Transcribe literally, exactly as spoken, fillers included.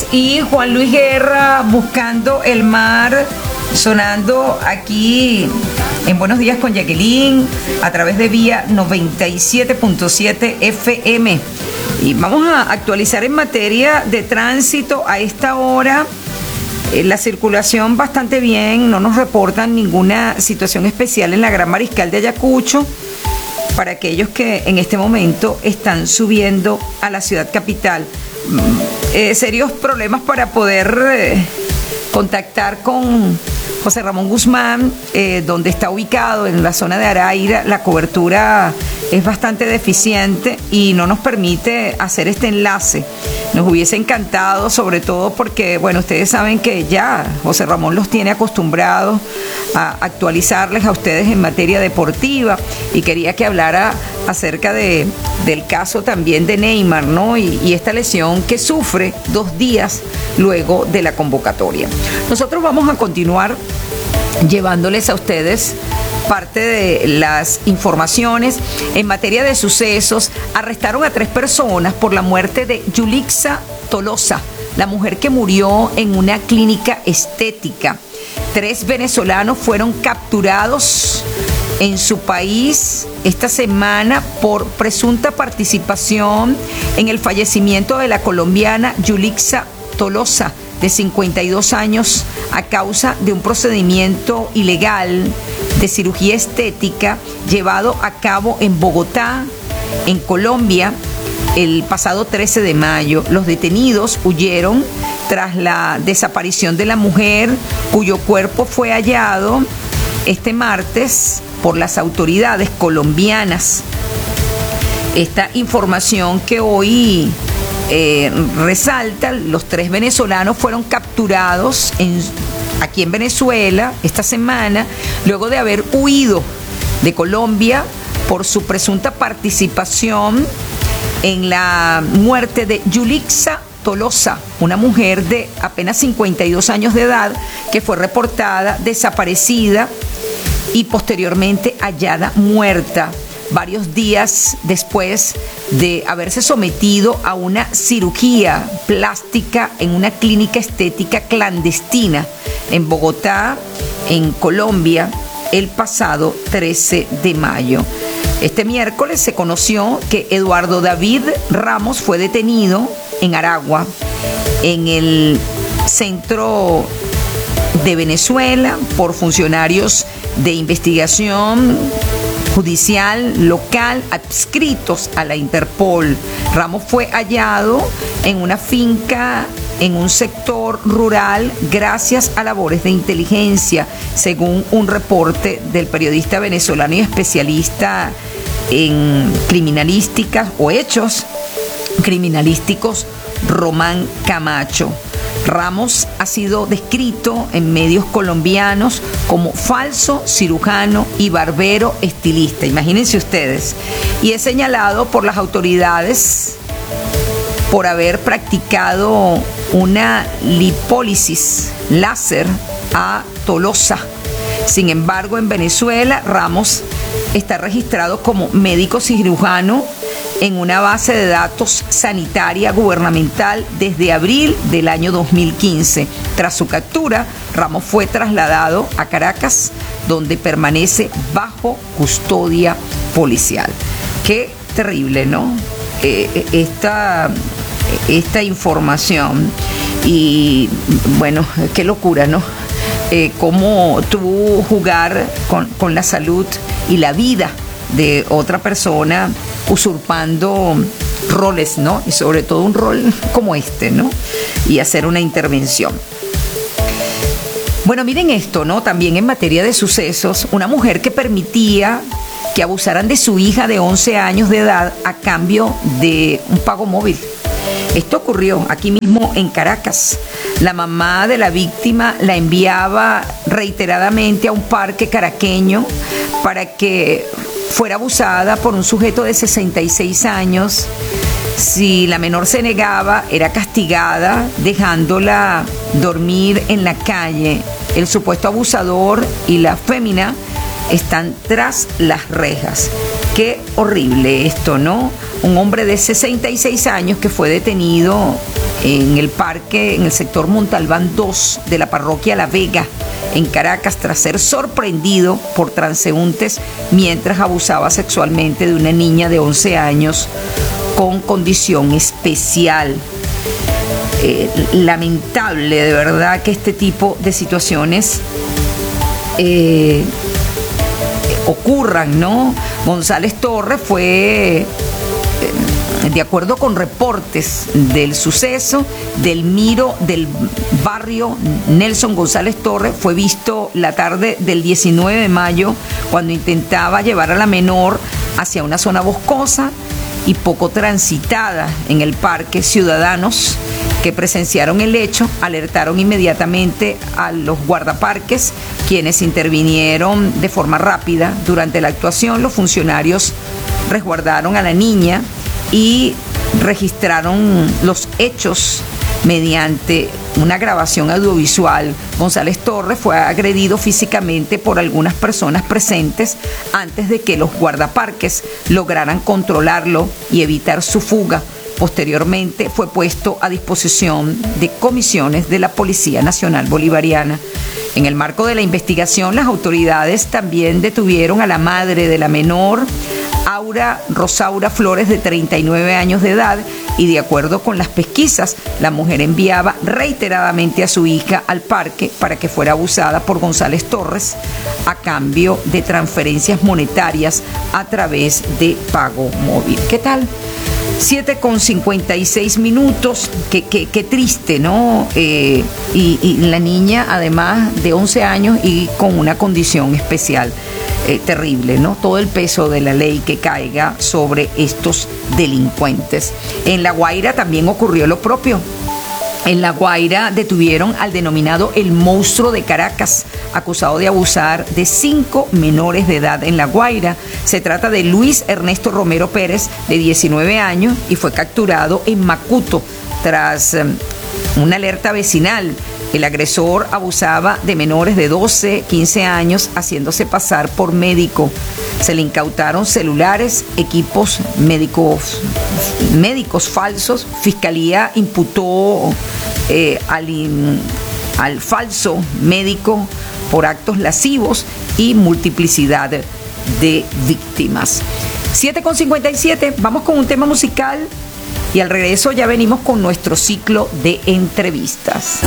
y Juan Luis Guerra, Buscando el Mar, sonando aquí en Buenos Días con Jacqueline a través de Vía noventa y siete punto siete F M. Y vamos a actualizar en materia de tránsito a esta hora. Eh, la circulación bastante bien, no nos reportan ninguna situación especial en la Gran Mariscal de Ayacucho para aquellos que en este momento están subiendo a la ciudad capital. Eh, serios problemas para poder eh, contactar con José Ramón Guzmán, eh, donde está ubicado en la zona de Araira. La cobertura es bastante deficiente y no nos permite hacer este enlace. Nos hubiese encantado, sobre todo porque, bueno, ustedes saben que ya José Ramón los tiene acostumbrados a actualizarles a ustedes en materia deportiva, y quería que hablara acerca de, del caso también de Neymar, ¿no? Y, y esta lesión que sufre dos días luego de la convocatoria. Nosotros vamos a continuar llevándoles a ustedes parte de las informaciones en materia de sucesos. Arrestaron a tres personas por la muerte de Yulixa Tolosa, la mujer que murió en una clínica estética. Tres venezolanos fueron capturados en su país esta semana por presunta participación en el fallecimiento de la colombiana Yulixa Tolosa, de cincuenta y dos años, a causa de un procedimiento ilegal de cirugía estética llevado a cabo en Bogotá, en Colombia, el pasado trece de mayo. Los detenidos huyeron tras la desaparición de la mujer, cuyo cuerpo fue hallado este martes por las autoridades colombianas. Esta información que hoy eh, resalta, los tres venezolanos fueron capturados en, aquí en Venezuela esta semana, luego de haber huido de Colombia por su presunta participación en la muerte de Yulixa Tolosa, una mujer de apenas cincuenta y dos años de edad que fue reportada desaparecida y posteriormente hallada muerta varios días después de haberse sometido a una cirugía plástica en una clínica estética clandestina en Bogotá, en Colombia, el pasado trece de mayo. Este miércoles se conoció que Eduardo David Ramos fue detenido en Aragua, en el centro de Venezuela, por funcionarios de investigación judicial local adscritos a la Interpol. Ramos fue hallado en una finca en un sector rural gracias a labores de inteligencia, según un reporte del periodista venezolano y especialista en criminalística o hechos criminalísticos Román Camacho. Ramos ha sido descrito en medios colombianos como falso cirujano y barbero estilista, imagínense ustedes, y es señalado por las autoridades por haber practicado una lipólisis láser a Tolosa. Sin embargo, en Venezuela, Ramos está registrado como médico cirujano en una base de datos sanitaria gubernamental desde abril del año dos mil quince. Tras su captura, Ramos fue trasladado a Caracas, donde permanece bajo custodia policial. Qué terrible, ¿no? Eh, esta, esta información. Y bueno, qué locura, ¿no? Eh, cómo tú jugar con, con la salud y la vida de otra persona, usurpando roles, ¿no? Y sobre todo un rol como este, ¿no? Y hacer una intervención. Bueno, miren esto, ¿no? También en materia de sucesos, una mujer que permitía que abusaran de su hija de once años de edad a cambio de un pago móvil. Esto ocurrió aquí mismo en Caracas. La mamá de la víctima la enviaba reiteradamente a un parque caraqueño para que fuera abusada por un sujeto de sesenta y seis años. Si la menor se negaba, era castigada dejándola dormir en la calle. El supuesto abusador y la fémina están tras las rejas. Qué horrible esto, ¿no? Un hombre de sesenta y seis años que fue detenido en el parque, en el sector Montalbán dos de la parroquia La Vega, en Caracas, tras ser sorprendido por transeúntes mientras abusaba sexualmente de una niña de once años con condición especial. Eh, lamentable, de verdad, que este tipo de situaciones eh, ocurran, ¿no? González Torres fue, eh, de acuerdo con reportes del suceso, del Miro del barrio Nelson González Torres, fue visto la tarde del diecinueve de mayo cuando intentaba llevar a la menor hacia una zona boscosa y poco transitada en el parque. Ciudadanos que presenciaron el hecho alertaron inmediatamente a los guardaparques, quienes intervinieron de forma rápida. Durante la actuación, los funcionarios resguardaron a la niña y registraron los hechos mediante una grabación audiovisual. González Torres fue agredido físicamente por algunas personas presentes antes de que los guardaparques lograran controlarlo y evitar su fuga. Posteriormente fue puesto a disposición de comisiones de la Policía Nacional Bolivariana. En el marco de la investigación, las autoridades también detuvieron a la madre de la menor, Aura Rosaura Flores, de treinta y nueve años de edad, y de acuerdo con las pesquisas, la mujer enviaba reiteradamente a su hija al parque para que fuera abusada por González Torres a cambio de transferencias monetarias a través de pago móvil. ¿Qué tal? siete con cincuenta y seis minutos, qué, qué, qué triste, ¿no? Eh, y, y la niña, además de once años y con una condición especial, eh, terrible, ¿no? Todo el peso de la ley que caiga sobre estos delincuentes. En La Guaira también ocurrió lo propio. En La Guaira detuvieron al denominado el monstruo de Caracas, acusado de abusar de cinco menores de edad en La Guaira. Se trata de Luis Ernesto Romero Pérez, de diecinueve años, y fue capturado en Macuto tras um, una alerta vecinal. El agresor abusaba de menores de doce, quince años, haciéndose pasar por médico. Se le incautaron celulares, equipos médicos, médicos falsos. Fiscalía imputó eh, al, al falso médico por actos lascivos y multiplicidad de víctimas. siete con cincuenta y siete, vamos con un tema musical y al regreso ya venimos con nuestro ciclo de entrevistas.